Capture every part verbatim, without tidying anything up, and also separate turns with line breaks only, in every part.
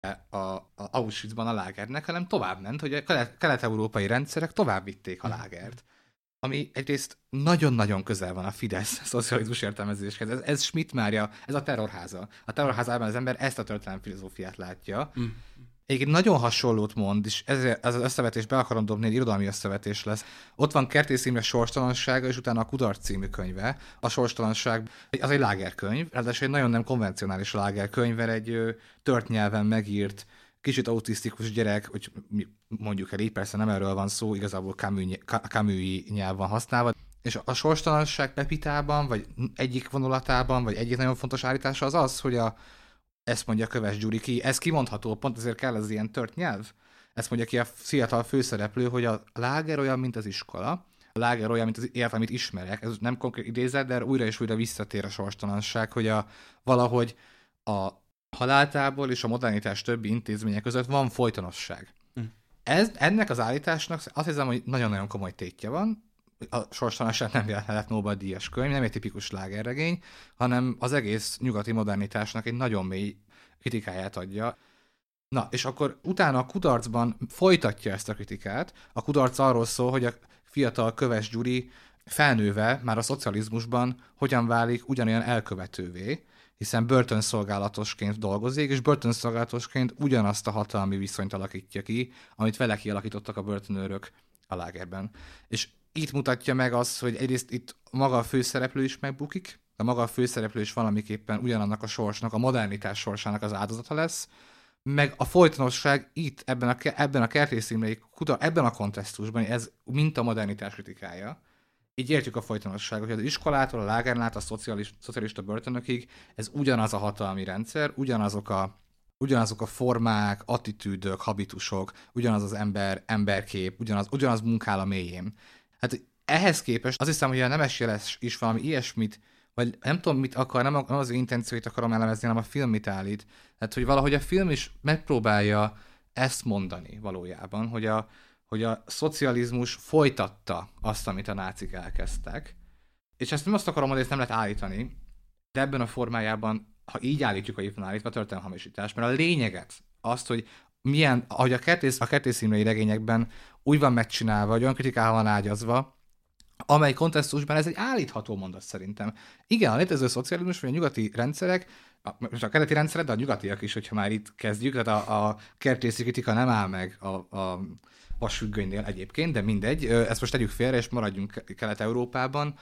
a, a Auschwitzban a lágernek, hanem tovább ment, hogy a kelet- kelet-európai rendszerek tovább vitték a lágert. Ami egyrészt nagyon-nagyon közel van a Fidesz szocializmus értelmezéshez. Ez, ez Schmidt Mária, ez a terrorháza. A terrorházában az ember ezt a történelmi filozófiát látja.
Mm.
Egyébként nagyon hasonlót mond, és ezért ez az összevetés be akarom dobni, egy irodalmi összevetés lesz. Ott van Kertész Imre Sorstalansága, és utána a Kudarc című könyve. A Sorstalanság az egy lágerkönyv, ráadásul egy nagyon nem konvencionális lágerkönyv, mert egy ö, tört nyelven megírt, kicsit autisztikus gyerek, hogy mondjuk el így, persze nem erről van szó, igazából Camus-i nyelv van használva. És a sorstalanság Pepitában, vagy egyik vonulatában, vagy egyik nagyon fontos állítása az az, hogy a ezt mondja Köves Gyuri ki, ez kimondható, pont ezért kell az ilyen tört nyelv. Ezt mondja ki a fiatal főszereplő, hogy a láger olyan, mint az iskola, a láger olyan, mint az élet, amit ismerek. Ez nem konkrét idézet, de újra és újra visszatér a sorstalanság, hogy a, valahogy a haláltából és a modernitás többi intézmények között van folytonosság. Mm. Ez, ennek az állításnak azt hiszem, hogy nagyon-nagyon komoly tétje van. A sorstalanság nem lett Nobel-díjas könyv, nem egy tipikus lágerregény, hanem az egész nyugati modernitásnak egy nagyon mély kritikáját adja. Na, és akkor utána a Kudarcban folytatja ezt a kritikát. A Kudarc arról szól, hogy a fiatal Köves Gyuri felnőve már a szocializmusban hogyan válik ugyanolyan elkövetővé, hiszen börtönszolgálatosként dolgozik, és börtönszolgálatosként ugyanazt a hatalmi viszonyt alakítja ki, amit vele kialakítottak a börtönőrök a lágerben. És itt mutatja meg azt, hogy egyrészt itt maga a főszereplő is megbukik, de maga a főszereplő is valamiképpen ugyanannak a sorsnak, a modernitás sorsának az áldozata lesz, meg a folytonosság itt, ebben a, ebben a Kertész Imrei, ebben a kontextusban, ez mint a modernitás kritikája. Így értjük a folytonosságot, hogy az iskolától, a lágern át a szocialista, szocialista börtönökig ez ugyanaz a hatalmi rendszer, ugyanazok a, ugyanazok a formák, attitűdök, habitusok, ugyanaz az ember, emberkép, ugyanaz, ugyanaz munkál a mélyén. Hát ehhez képest azt hiszem, hogy a Nemesjeles is valami ilyesmit, vagy nem tudom, mit akar, nem az intencióit akarom elemezni, hanem a film mit állít. Tehát, hogy valahogy a film is megpróbálja ezt mondani valójában, hogy a, hogy a szocializmus folytatta azt, amit a nácik elkezdtek. És ezt nem azt akarom mondani, ezt nem lehet állítani, de ebben a formájában, ha így állítjuk, hogy itt van állítva, történelmi hamisítás, mert a lényeget, azt, hogy milyen, ahogy a Kertész, a Kertész Imrei regényekben úgy van megcsinálva, hogy olyan kritikával van ágyazva, amely kontextusban ez egy állítható mondat szerintem. Igen, a létező szocializmus, vagy a nyugati rendszerek, most a keleti rendszerek, de a nyugatiak is, hogyha már itt kezdjük, tehát a, a kertészi kritika nem áll meg a, a vasfüggönynél egyébként, de mindegy, ezt most tegyük félre, és maradjunk Kelet-Európában.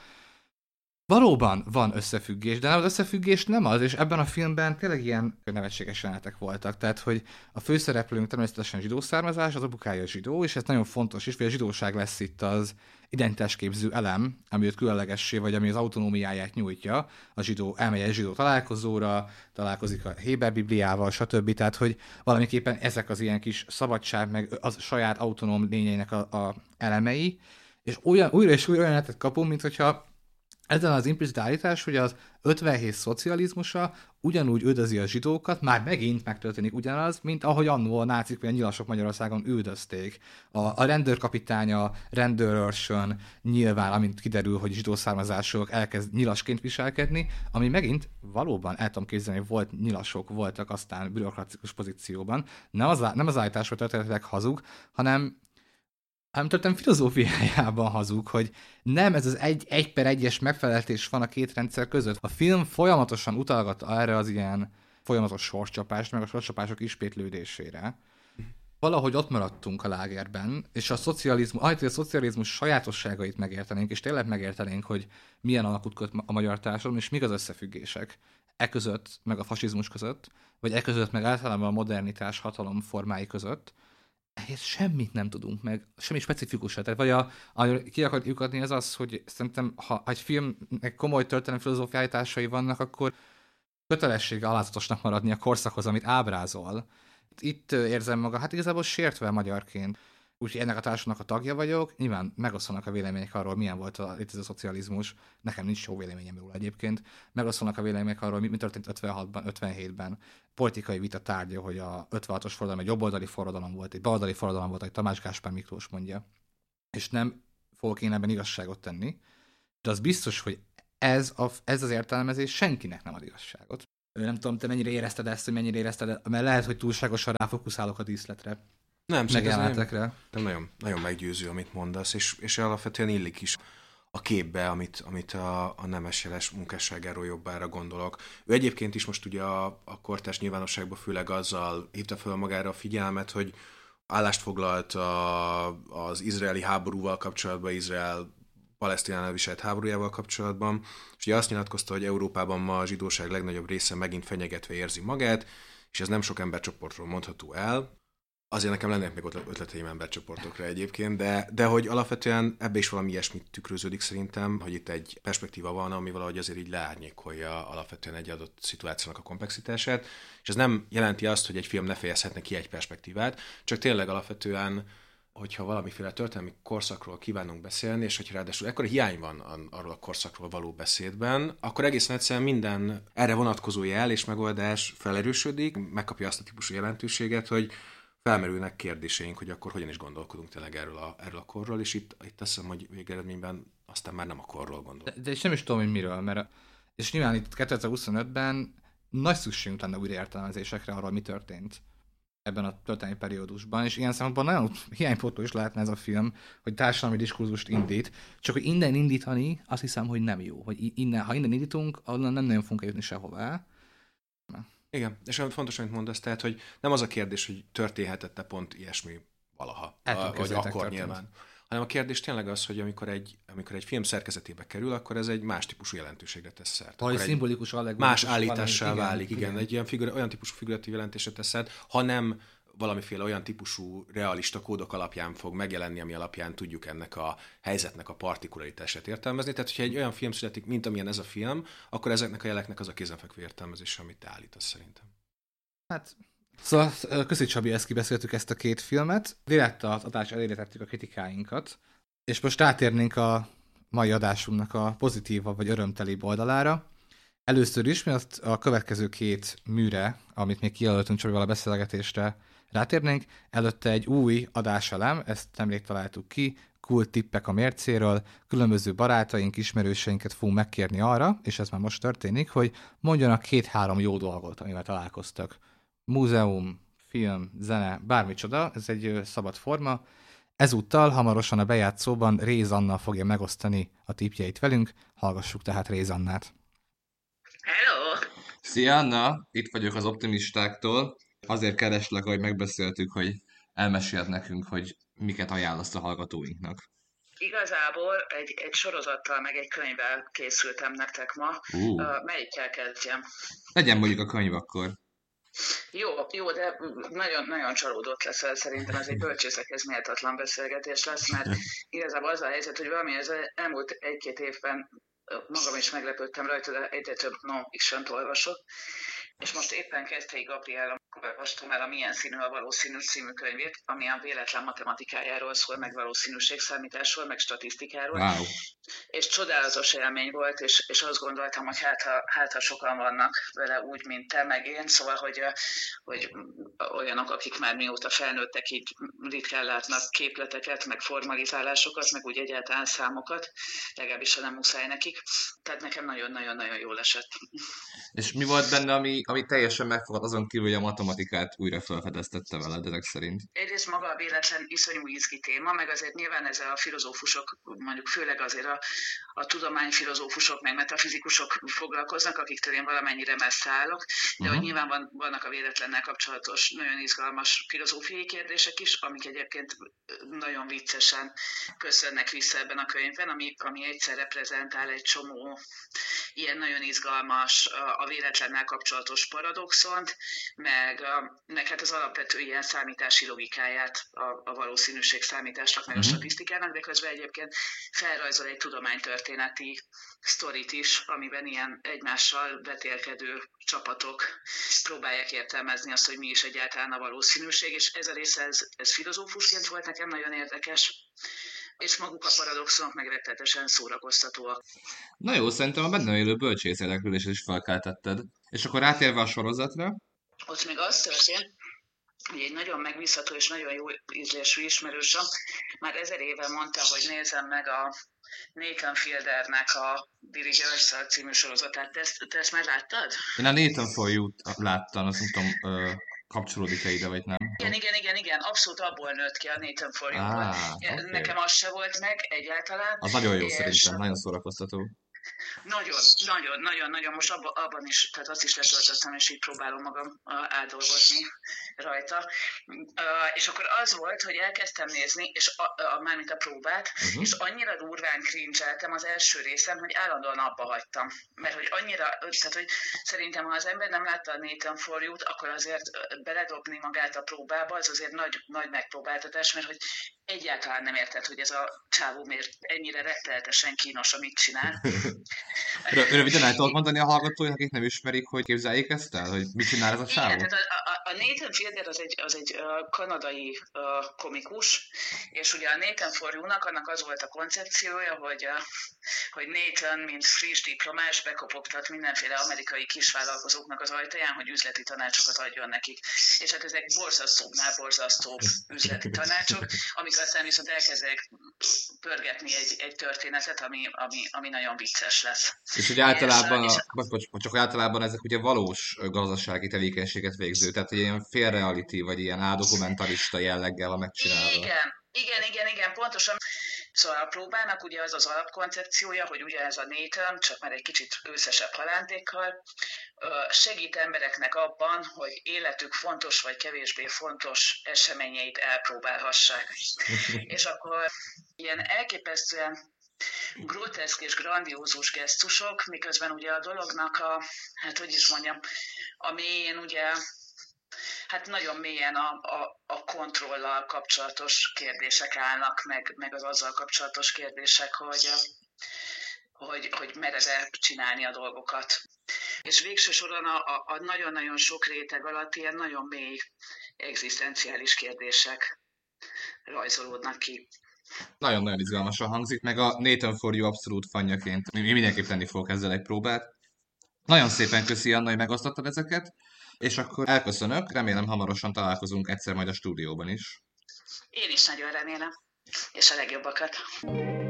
Valóban van összefüggés, de az összefüggés nem az, és ebben a filmben tényleg ilyen nevetséges jelenetek voltak. Tehát, hogy a főszereplőnk természetesen zsidó származás, az apukája zsidó, és ez nagyon fontos is, hogy a zsidóság lesz itt az identitásképző elem, ami őt különlegessé, vagy ami az autonómiáját nyújtja. A zsidó elmegy egy zsidó találkozóra, találkozik a Héber Bibliával, stb. Tehát, hogy valamiképpen ezek az ilyen kis szabadság, meg az saját autonóm lényeinek a, a elemei, és olyan, újra és újra olyan kapunk, mint hogyha ezen az implicit állítás, hogy az ötvenhét szocializmusa ugyanúgy üldözi a zsidókat, már megint megtörténik ugyanaz, mint ahogy annó a nácik vagy a nyilasok Magyarországon üldözték. A, a rendőrkapitánya rendőrőrsön nyilván, amint kiderül, hogy zsidó származások, elkezd nyilasként viselkedni, ami megint valóban el tudom képzelni, hogy volt nyilasok, voltak aztán bürokratikus pozícióban. Nem az, nem az állítás, hogy történetileg hazug, hanem hanem történet filozófiájában hazug, hogy nem ez az egy, egy per egyes megfelelés van a két rendszer között. A film folyamatosan utalgat erre az ilyen folyamatos sorscsapást, meg a sorscsapások ismétlődésére. Valahogy ott maradtunk a lágerben, és a szocializmus, ahelyett, hogy a szocializmus sajátosságait megértenénk, és tényleg megértenénk, hogy milyen alakut köt a magyar társadalom, és mik az összefüggések e között, meg a fasizmus között, vagy e között, meg általában a modernitás hatalom formái között, ehhez semmit nem tudunk meg, semmi specifikusat. Tehát vagy a, a, ki akarjuk lyukadni, az az, hogy szerintem, ha egy filmnek komoly történelmi filozófiai állításai vannak, akkor kötelessége alázatosnak maradni a korszakhoz, amit ábrázol. Itt érzem maga, hát igazából sértve magyarként. Úgyhogy ennek a társadalomnak a tagja vagyok, nyilván megosztanak a vélemények arról, milyen volt a létező szocializmus, nekem nincs jó véleményem róla egyébként, megosztanak a vélemények arról, mi, mi történt ötvenhatban, ötvenhétben, politikai vita tárgya, hogy a ötvenhatos forradalom egy jobboldali forradalom volt, egy baloldali forradalom volt, ahogy Tamás Gáspár Miklós mondja, és nem fogok én ebben igazságot tenni, de az biztos, hogy ez, a, ez az értelmezés senkinek nem ad igazságot. Nem tudom, te mennyire érezted ezt, hogy mennyire érezted, mert lehet, hogy túlságosan ráfokuszálok a díszletre.
Nem,
Megjelenetekre.
Nem nagyon, nagyon meggyőző, amit mondasz, és, és alapvetően illik is a képbe, amit, amit a, a Nemes Jeles munkásságáról jobbára gondolok. Ő egyébként is most ugye a, a kortárs nyilvánosságban főleg azzal hívta fel magára a figyelmet, hogy állást foglalt a, az izraeli háborúval kapcsolatban, Izrael Palesztinánál viselt háborújával kapcsolatban, és ugye azt nyilatkozta, hogy Európában ma a zsidóság legnagyobb része megint fenyegetve érzi magát, és ez nem sok embercsoportról mondható el. Azért nekem lennének még ötleteim embercsoportokra egyébként, de, de hogy alapvetően ebbe is valami ilyesmit tükröződik szerintem, hogy itt egy perspektíva van, ami valahogy azért így leárnyékolja alapvetően egy adott szituációnak a komplexitását, és ez nem jelenti azt, hogy egy film ne fejezhetne ki egy perspektívát, csak tényleg alapvetően, hogyha valamiféle történelmi korszakról kívánunk beszélni, és hogyha ráadásul ekkor hiány van arról a korszakról való beszédben, akkor egészen egyszerűen minden erre vonatkozó jel és megoldás felerősödik, megkapja azt a típusú jelentőséget, hogy felmerülnek kérdéseink, hogy akkor hogyan is gondolkodunk tényleg erről a, erről a korról, és itt, itt azt hiszem, hogy végeredményben aztán már nem a korról gondol.
De, de és nem is tudom, hogy miről, mert és nyilván itt kétezer-huszonötben nagy szükségünk lenne újraértelmezésekre arról, mi történt ebben a történelmi periódusban, és ilyen szempontból nagyon hiánypótló is lehetne ez a film, hogy társadalmi diskurzust indít, csak hogy innen indítani, azt hiszem, hogy nem jó. Hogy innen, ha innen indítunk, onnan nem nagyon fogunk jutni sehová.
Igen, és olyan fontos, amit mondasz, tehát, hogy nem az a kérdés, hogy történhetett-e pont ilyesmi valaha, a, vagy akkor történt. Nyilván, hanem a kérdés tényleg az, hogy amikor egy, amikor egy film szerkezetébe kerül, akkor ez egy más típusú jelentőségre tesz szert.
Vagy szimbolikus,
más állítással válik, igen, igen, egy ilyen figura, olyan típusú figuratív jelentésre tesz szert, ha nem valamiféle olyan típusú realista kódok alapján fog megjelenni, ami alapján tudjuk ennek a helyzetnek a partikularitását értelmezni. Tehát, hogyha egy olyan film születik, mint amilyen ez a film, akkor ezeknek a jeleknek az a kézenfekvő értelmezése, amit te állítasz szerintem.
Hát, szóval köszi Csabi, ezt kibeszéltük ezt a két filmet. Direkt az adás elére tettük a kritikáinkat, és most átérnénk a mai adásunknak a pozitívabb vagy örömtelibb oldalára. Először is, mert a következő két műre, amit még kijelöltünk Csabival a beszélgetésre, rátérnénk, előtte egy új adáselem, ezt nemrég találtuk ki, cool tippek a mércéről, különböző barátaink, ismerőseinket fogunk megkérni arra, és ez már most történik, hogy mondjanak két-három jó dolgot, amivel találkoztak. Múzeum, film, zene, bármicsoda, ez egy szabad forma. Ezúttal hamarosan a bejátszóban Réz Anna fogja megosztani a tippjeit velünk, hallgassuk tehát Réz Annát.
Hello!
Szia Anna, itt vagyok az optimistáktól. Azért kereslek, hogy megbeszéltük, hogy elmeséld nekünk, hogy miket ajánlasz a hallgatóinknak.
Igazából egy, egy sorozattal, meg egy könyvvel készültem nektek ma. Uh. Uh, melyikkel kezdjem?
Legyen mondjuk a könyv akkor.
Jó, jó, de nagyon, nagyon csalódott leszel, szerintem ez egy bölcsészekhez méltatlan beszélgetés lesz, mert igazából az a helyzet, hogy valami az elmúlt egy-két évben magam is meglepődtem rajta, de egyre több non-fiction-t olvasok. És most éppen Keszthelyi Gabriella olvastam el a Milyen színű a valószínű című könyvét, ami a véletlen matematikájáról szól, meg valószínűségszámításról, meg statisztikáról.
Wow.
És csodálatos élmény volt, és, és azt gondoltam, hogy hát ha, hát ha sokan vannak vele úgy, mint te, meg én, szóval, hogy, hogy olyanok, akik már mióta felnőttek, így ritkán látnak képleteket, meg formalizálásokat, meg úgy egyáltalán számokat, legalábbis ha nem muszáj nekik. Tehát nekem nagyon-nagyon-nagyon jól esett.
És mi volt benne, ami, ami teljesen megfogad azon kívül, hogy a matematikát újra felfedeztette veled ezek szerint?
Egyrészt maga a véletlen iszonyú izgi téma, meg azért nyilván ezzel a filozófusok, mondjuk főleg azért a, a tudományfilozófusok, meg metafizikusok foglalkoznak, akiktől én valamennyire messze állok, de uh-huh. hogy nyilván van, vannak a véletlennel kapcsolatos nagyon izgalmas filozófiai kérdések is, amik egyébként nagyon viccesen köszönnek vissza ebben a könyvben, ami, ami egyszer reprezentál egy csomó ilyen nagyon izgalmas a véletlennel kapcsolatos paradoxont, meg, meg hát az alapvető ilyen számítási logikáját a, a valószínűség számításnak, meg a uh-huh. statisztikának, de közben egyébként felrajzol egy tudománytörténeti sztorit is, amiben ilyen egymással vetélkedő csapatok próbálják értelmezni azt, hogy mi is egyáltalán a valószínűség, és ez a része, ez, ez filozófusként volt nekem nagyon érdekes, és maguk a paradoxonok meg rettenetesen szórakoztatóak.
Na jó, szerintem a benne élő bölcsész érdeklődést is felkeltetted. És akkor rátérve a sorozatra?
Ott még az történt, ugye egy nagyon megbízható és nagyon jó ízlésű ismerősöm már ezer éve mondta, hogy nézem meg a Nathan Fieldernek a Billy Hirsch című sorozatát. Te ezt, te ezt már láttad?
Én a Nathan For You-t láttam, azt nem tudom, ö, kapcsolódik-e ide, vagy nem.
Igen, igen, igen, igen, abszolút abból nőtt ki a Nathan For You-ból.
Ah, okay.
Nekem az se volt meg egyáltalán.
Az nagyon jó
és...
szerintem, nagyon szórakoztató.
Nagyon, nagyon, nagyon, nagyon. Most abba, abban is, tehát azt is letöltöttem, és így próbálom magam átdolgozni rajta. Uh, és akkor az volt, hogy elkezdtem nézni, és a, a, mármint a próbát, uh-huh. és annyira durván cringe-eltem az első részem, hogy állandóan abba hagytam. Mert hogy annyira, tehát hogy szerintem, ha az ember nem látta a Nathan For You-t, akkor azért beledobni magát a próbába, az azért nagy, nagy megpróbáltatás, mert hogy egyáltalán nem érted, hogy ez a csávó miért ennyire rettenetesen kínos, amit csinál.
Röviden el tudod mondani a hallgatóinak, akik nem ismerik, hogy képzeljék ezt el, hogy mit csinál ez a csávó?
Igen, tehát a, a, a Nathan Fielder az egy, az egy uh, kanadai uh, komikus, és ugye a Nathan For You-nak annak az volt a koncepciója, hogy, uh, hogy Nathan, mint friss diplomás, bekopogtat mindenféle amerikai kisvállalkozóknak az ajtaján, hogy üzleti tanácsokat adjon nekik. És hát ezek borzasztóbbnál borzasztóbb üzleti tanácsok, amik aztán viszont elkezdek pörgetni egy, egy történetet, ami, ami, ami nagyon vicces lesz.
És ugye általában, és, a, bocs, bocs, bocs, csak általában ezek ugye valós gazdasági tevékenységet végző, tehát ilyen félreality, vagy ilyen áldokumentalista jelleggel van megcsinálva.
Igen, igen, igen, igen, pontosan. Szóval a próbának ugye az az alapkoncepciója, hogy ugye ez a Nathan, csak már egy kicsit őszesebb halántékkal, segít embereknek abban, hogy életük fontos vagy kevésbé fontos eseményeit elpróbálhassák. És akkor ilyen elképesztően groteszk és grandiózus gesztusok, miközben ugye a dolognak a, hát hogy is mondjam, a mélyén ugye, hát nagyon mélyen a, a, a kontrollal kapcsolatos kérdések állnak, meg, meg az azzal kapcsolatos kérdések, hogy, hogy, hogy mered-e csinálni a dolgokat. És végső soron a, a, a nagyon-nagyon sok réteg alatt ilyen nagyon mély egzisztenciális kérdések rajzolódnak ki.
Nagyon-nagyon izgalmasan hangzik, meg a Nathan For You abszolút fanjaként mi mindenképp tenni fogok ezzel egy próbát. Nagyon szépen köszi, Anna, hogy megosztottad ezeket, és akkor elköszönök, remélem hamarosan találkozunk egyszer majd a stúdióban is.
Én is nagyon remélem, és a legjobbakat.